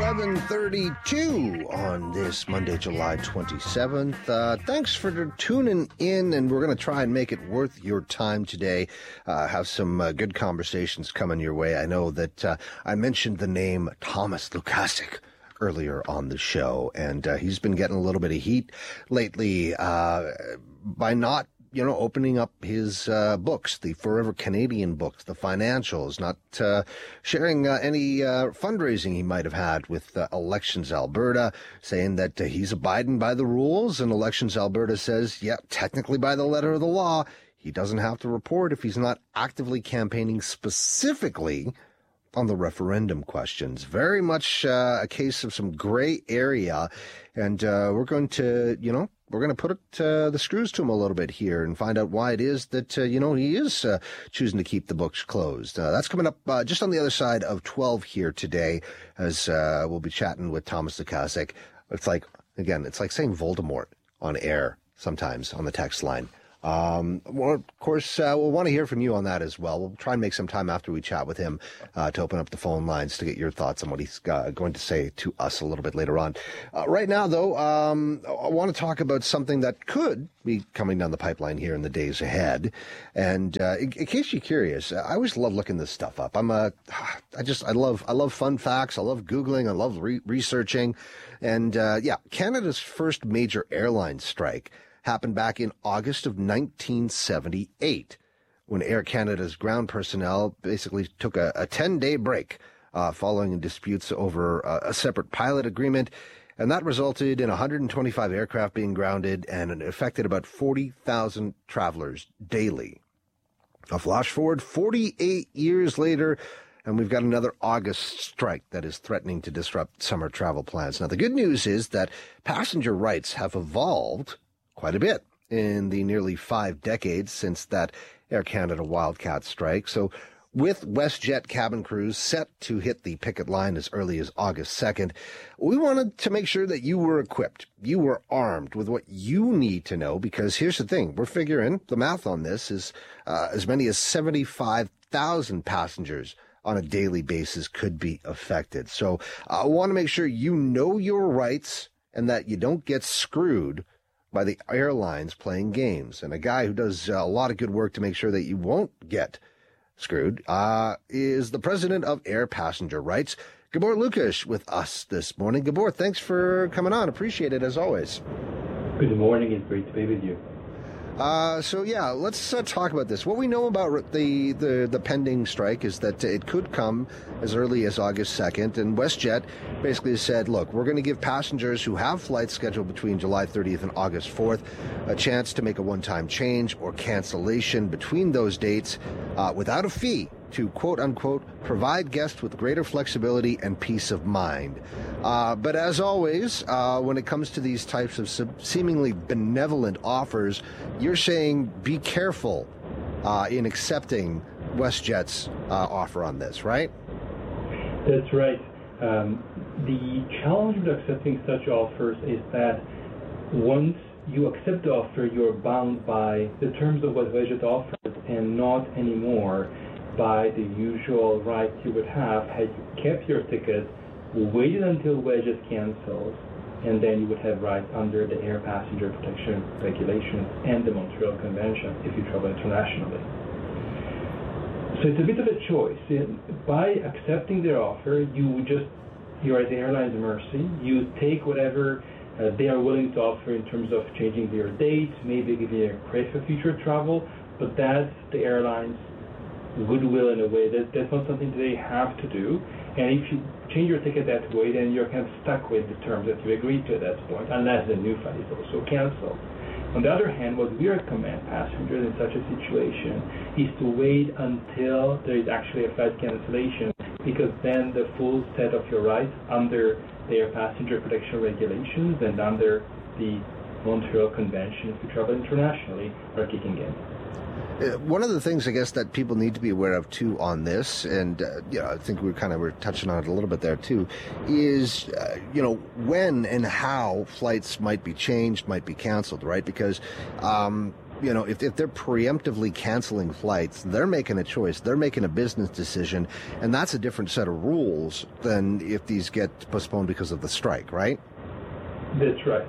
11:32 on this Monday, July 27th. Thanks for tuning in, and we're going to try and make it worth your time today. Have some good conversations coming your way. I know that I mentioned the name Thomas Lukasik earlier on the show, and he's been getting a little bit of heat lately by not opening up his books, the Forever Canadian books, the financials, not sharing any fundraising he might have had with Elections Alberta, saying that he's abiding by the rules, and Elections Alberta says, yeah, technically by the letter of the law, he doesn't have to report if he's not actively campaigning specifically on the referendum questions. Very much a case of some gray area, and we're going to, put the screws to him a little bit here and find out why it is that, he is choosing to keep the books closed. That's coming up just on the other side of 12 here today, as we'll be chatting with Thomas Lukasik. It's like saying Voldemort on air sometimes on the text line. Well, of course, we'll want to hear from you on that as well. We'll try and make some time after we chat with him to open up the phone lines to get your thoughts on what he's going to say to us a little bit later on. Right now, though, I want to talk about something that could be coming down the pipeline here in the days ahead. And in case you're curious, I always love looking this stuff up. I love fun facts. I love Googling. I love researching. And Canada's first major airline strike happened back in August of 1978, when Air Canada's ground personnel basically took a 10-day break following disputes over a separate pilot agreement, and that resulted in 125 aircraft being grounded, and it affected about 40,000 travelers daily. A flash forward 48 years later, and we've got another August strike that is threatening to disrupt summer travel plans. Now, the good news is that passenger rights have evolved quite a bit in the nearly 5 decades since that Air Canada Wildcat strike. So with WestJet cabin crews set to hit the picket line as early as August 2nd, we wanted to make sure that you were equipped, you were armed with what you need to know, because here's the thing, we're figuring the math on this is as many as 75,000 passengers on a daily basis could be affected. So I want to make sure you know your rights and that you don't get screwed by the airlines playing games. And a guy who does a lot of good work to make sure that you won't get screwed is the president of Air Passenger Rights, Gabor Lukash, with us this morning. Gabor, thanks for coming on. Appreciate it, as always. Good morning. It's great to be with you. Let's talk about this. What we know about the pending strike is that it could come as early as August 2nd, and WestJet basically said, look, we're going to give passengers who have flights scheduled between July 30th and August 4th a chance to make a one-time change or cancellation between those dates without a fee to, quote-unquote, provide guests with greater flexibility and peace of mind. But as always, when it comes to these types of seemingly benevolent offers, you're saying be careful in accepting WestJet's offer on this, right? That's right. The challenge with accepting such offers is that once you accept the offer, you're bound by the terms of what WestJet offers and not anymore by the usual rights you would have had you kept your ticket, waited until WestJet cancels, and then you would have rights under the Air Passenger Protection Regulations and the Montreal Convention if you travel internationally. So it's a bit of a choice. By accepting their offer, you're at the airline's mercy. You take whatever they are willing to offer in terms of changing their dates, maybe giving you a credit for future travel, but that's the airline's goodwill in a way. That's not something they have to do. And if you change your ticket that way, then you're kind of stuck with the terms that you agreed to at that point, unless the new flight is also canceled. On the other hand, what we recommend passengers in such a situation is to wait until there is actually a flight cancellation, because then the full set of your rights under the Air Passenger Protection Regulations and under the Montreal Convention if you travel internationally are kicking in. One of the things, I guess, that people need to be aware of, too, on this, and, I think we're touching on it a little bit there, too, is, when and how flights might be changed, might be canceled, right? Because if they're preemptively canceling flights, they're making a choice. They're making a business decision, and that's a different set of rules than if these get postponed because of the strike, right? That's right.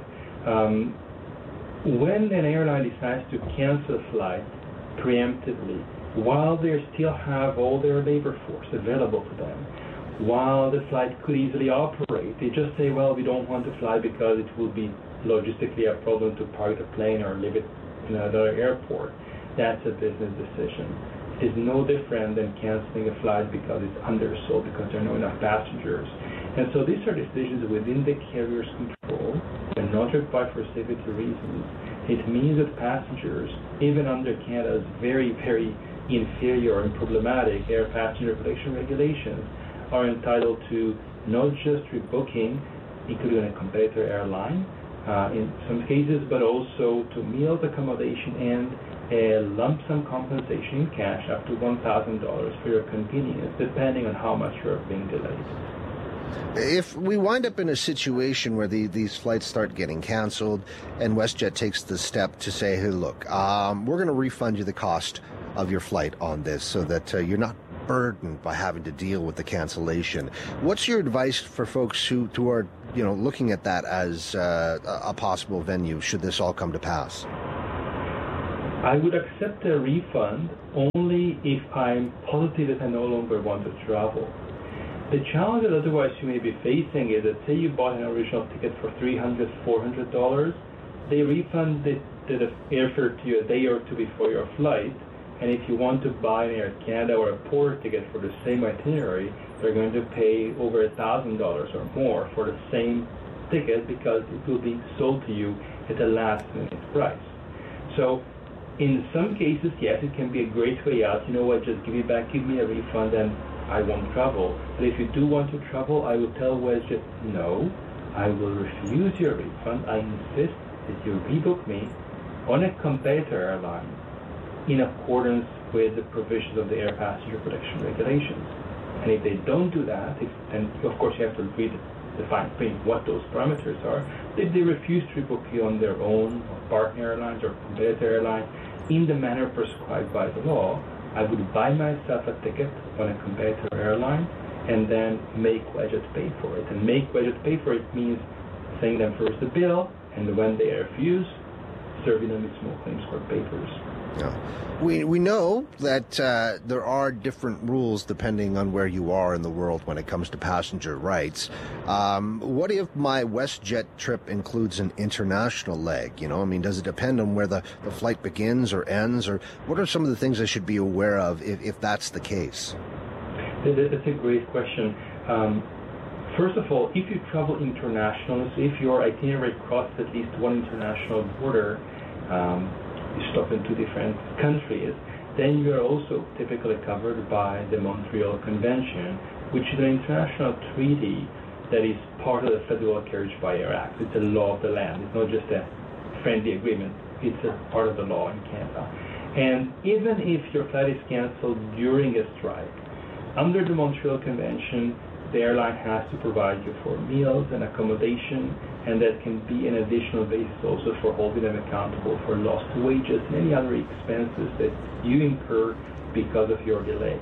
When an airline decides to cancel a flight preemptively, while they still have all their labor force available to them, while the flight could easily operate, they just say, well, we don't want to fly because it will be logistically a problem to park the plane or leave it in another airport. That's a business decision. It is no different than canceling a flight because it's undersold, because there are not enough passengers. And so these are decisions within the carrier's control. They're not required for safety reasons. It means that passengers, even under Canada's very, very inferior and problematic air passenger protection regulations, are entitled to not just rebooking, including a competitor airline, in some cases, but also to meals, accommodation, and a lump sum compensation in cash up to $1,000 for your convenience, depending on how much you're being delayed. If we wind up in a situation where these flights start getting canceled and WestJet takes the step to say, hey, look, we're going to refund you the cost of your flight on this so that you're not burdened by having to deal with the cancellation. What's your advice for folks who are looking at that as a possible venue should this all come to pass? I would accept a refund only if I'm positive that I no longer want to travel. The challenge that otherwise you may be facing is that, say you bought an original ticket for $300, $400, they refund the airfare to you a day or two before your flight, and if you want to buy an Air Canada or a Porter ticket for the same itinerary, they're going to pay over $1,000 or more for the same ticket because it will be sold to you at a last-minute price. So in some cases, yes, it can be a great way out. You know what, just give me a refund and I won't travel. But if you do want to travel, I will tell WestJet, no, I will refuse your refund. I insist that you rebook me on a competitor airline in accordance with the provisions of the air passenger protection regulations. And if they don't do that, and of course you have to read the fine print what those parameters are, if they refuse to rebook you on their own, or partner airlines or competitor airlines, in the manner prescribed by the law, I would buy myself a ticket on a competitor airline and then make WestJet pay for it. And make WestJet pay for it means sending them first the bill, and when they refuse, serving them with small claims court papers. Yeah. We know that there are different rules depending on where you are in the world when it comes to passenger rights. What if my WestJet trip includes an international leg? Does it depend on where the flight begins or ends? Or what are some of the things I should be aware of if that's the case? That's a great question. First of all, if you travel internationally, so if your itinerary crosses at least one international border, you stop in two different countries, then you are also typically covered by the Montreal Convention, which is an international treaty that is part of the Federal Carriage by Air Act. It's a law of the land. It's not just a friendly agreement. It's a part of the law in Canada. And even if your flight is canceled during a strike, under the Montreal Convention, the airline has to provide you for meals and accommodation, and that can be an additional basis also for holding them accountable for lost wages and any other expenses that you incur because of your delay.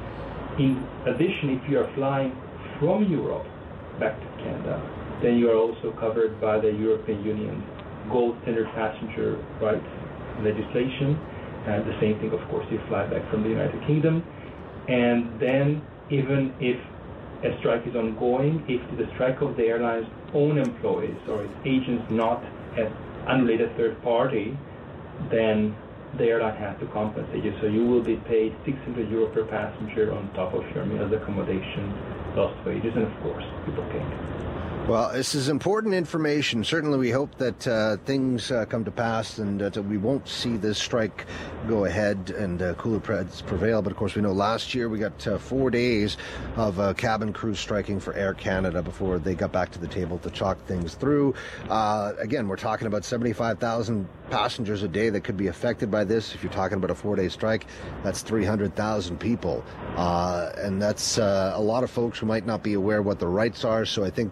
In addition, if you are flying from Europe back to Canada, then you are also covered by the European Union's Gold Standard Passenger Rights legislation. And the same thing, of course, if you fly back from the United Kingdom. And then even if a strike is ongoing, if the strike of the airline's own employees or its agents, not an unrelated third party, then the airline has to compensate you. So you will be paid €600 per passenger on top of your meals, accommodation, lost wages, and of course, rebooking. Well, this is important information. Certainly we hope that things come to pass and that we won't see this strike go ahead and cooler heads prevail. But of course, we know last year we got 4 days of cabin crews striking for Air Canada before they got back to the table to talk things through. Again, we're talking about 75,000 passengers a day that could be affected by this. If you're talking about a 4-day strike, that's 300,000 people. And that's a lot of folks who might not be aware what the rights are. So I think we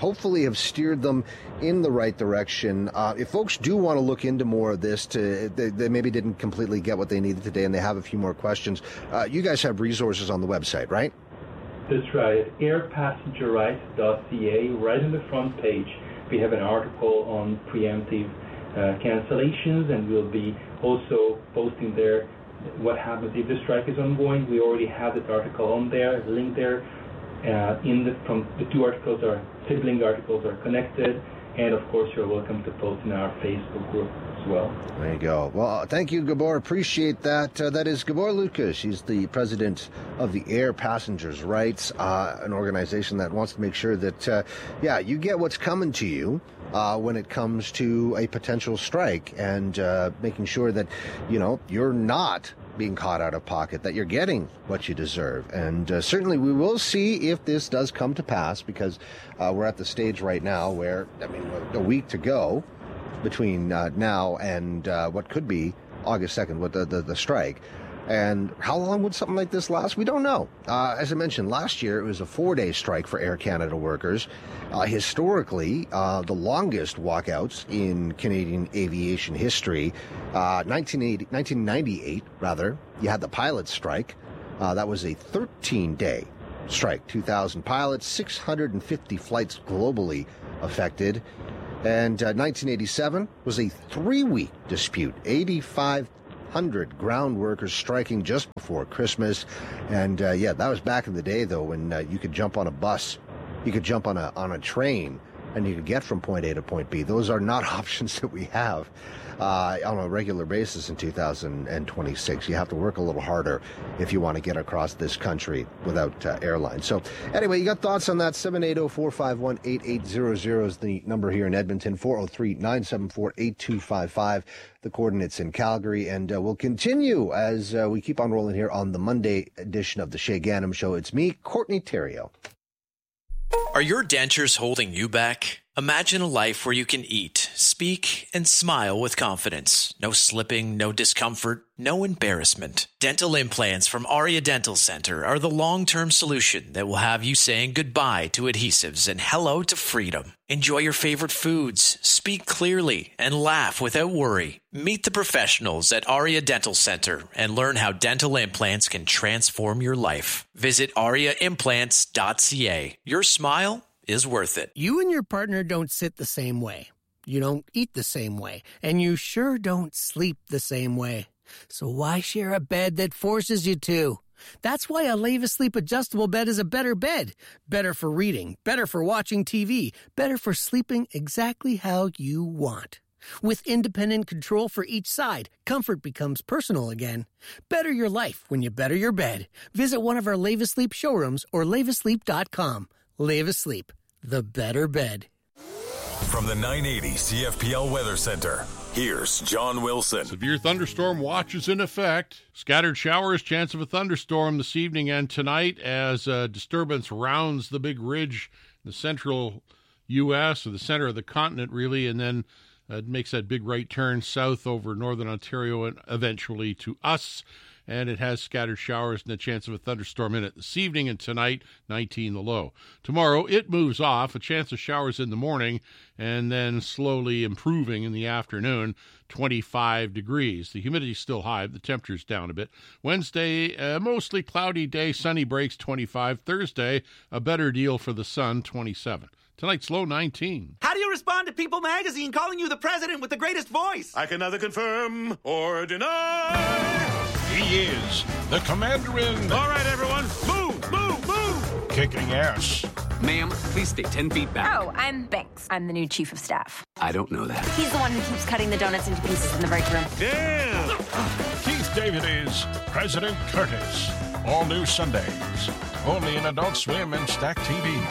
hopefully have steered them in the right direction. If folks do want to look into more of this, they maybe didn't completely get what they needed today and they have a few more questions, you guys have resources on the website, right? That's right. airpassengerrights.ca, right on the front page, we have an article on preemptive cancellations, and we'll be also posting there what happens if the strike is ongoing. We already have that article on there, link there. From the two articles, are sibling articles are connected, and of course you're welcome to post in our Facebook group as well. There you go. Well, thank you, Gabor. Appreciate that. That is Gabor Lucas. He's the president of the Air Passengers' Rights, an organization that wants to make sure that, you get what's coming to you when it comes to a potential strike, and making sure that, you're not being caught out of pocket, that you're getting what you deserve. And certainly we will see if this does come to pass, because we're at the stage right now where, a week to go between now and what could be August 2nd with the strike. And how long would something like this last? We don't know. As I mentioned, last year it was a 4-day strike for Air Canada workers. Historically, the longest walkouts in Canadian aviation history. 1998, you had the pilots' strike. That was a 13-day strike. 2,000 pilots, 650 flights globally affected. And 1987 was a 3-week dispute. 8,500 ground workers striking just before Christmas. And that was back in the day, though, when you could jump on a bus, you could jump on a train, and you could get from point A to point B. Those are not options that we have on a regular basis in 2026. You have to work a little harder if you want to get across this country without airlines. So anyway, you got thoughts on that? 780-451-8800 is the number here in Edmonton. 403-974-8255, the coordinates in Calgary. And we'll continue as we keep on rolling here on the Monday edition of the Shay Ganem Show. It's me, Courtney Theriault. Are your dentures holding you back? Imagine a life where you can eat, speak, and smile with confidence. No slipping, no discomfort, no embarrassment. Dental implants from Aria Dental Center are the long-term solution that will have you saying goodbye to adhesives and hello to freedom. Enjoy your favorite foods, speak clearly, and laugh without worry. Meet the professionals at Aria Dental Center and learn how dental implants can transform your life. Visit ariaimplants.ca. Your smile is worth it. You and your partner don't sit the same way. You don't eat the same way. And you sure don't sleep the same way. So why share a bed that forces you to? That's why a Leva Sleep adjustable bed is a better bed. Better for reading, better for watching TV, better for sleeping exactly how you want. With independent control for each side, comfort becomes personal again. Better your life when you better your bed. Visit one of our Leva Sleep showrooms or levasleep.com. Leva Sleep, the better bed. From the 980 CFPL Weather Center, here's John Wilson. Severe thunderstorm watch is in effect. Scattered showers, chance of a thunderstorm this evening and tonight as disturbance rounds the big ridge in the central U.S., or the center of the continent, really, and then it makes that big right turn south over northern Ontario and eventually to us. And it has scattered showers and a chance of a thunderstorm in it this evening, and tonight, 19 the low. Tomorrow, it moves off, a chance of showers in the morning, and then slowly improving in the afternoon, 25 degrees. The humidity's still high, the temperature's down a bit. Wednesday, mostly cloudy day, sunny breaks, 25. Thursday, a better deal for the sun, 27. Tonight's low, 19. How do you respond to People Magazine calling you the president with the greatest voice? I can neither confirm or deny. He is the commander-in. All right, everyone, move, move, move. Kicking ass. Ma'am, please stay 10 feet back. Oh, I'm Banks. I'm the new chief of staff. I don't know that. He's the one who keeps cutting the donuts into pieces in the break room. Damn. Keith David is President Curtis. All new Sundays. Only in Adult Swim and Stack TV.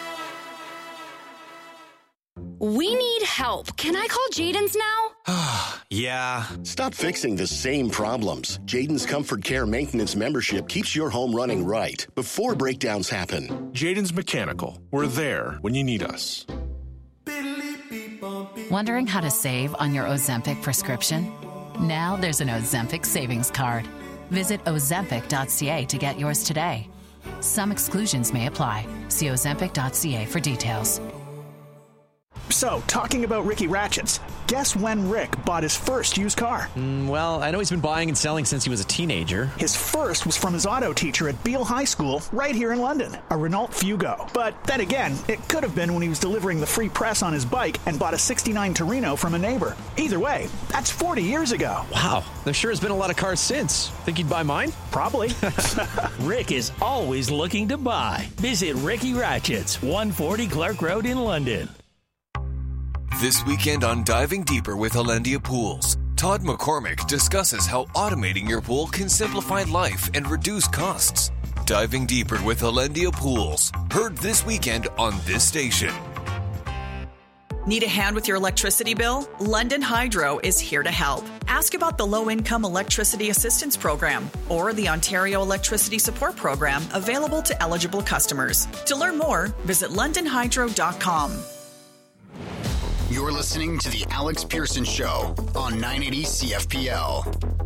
We need help. Can I call Jaden's now? Yeah. Stop fixing the same problems. Jaden's Comfort Care Maintenance membership keeps your home running right before breakdowns happen. Jaden's Mechanical. We're there when you need us. Wondering how to save on your Ozempic prescription? Now there's an Ozempic savings card. Visit ozempic.ca to get yours today. Some exclusions may apply. See ozempic.ca for details. So, talking about Ricky Ratchets, guess when Rick bought his first used car? Well, I know he's been buying and selling since he was a teenager. His first was from his auto teacher at Beale High School, right here in London, a Renault Fugo. But then again, it could have been when he was delivering the free press on his bike and bought a '69 Torino from a neighbor. Either way, that's 40 years ago. Wow, there sure has been a lot of cars since. Think he'd buy mine? Probably. Rick is always looking to buy. Visit Ricky Ratchets, 140 Clark Road in London. This weekend on Diving Deeper with Hollandia Pools, Todd McCormick discusses how automating your pool can simplify life and reduce costs. Diving Deeper with Hollandia Pools, heard this weekend on this station. Need a hand with your electricity bill? London Hydro is here to help. Ask about the Low-Income Electricity Assistance Program or the Ontario Electricity Support Program available to eligible customers. To learn more, visit londonhydro.com. You're listening to The Alex Pearson Show on 980 CFPL.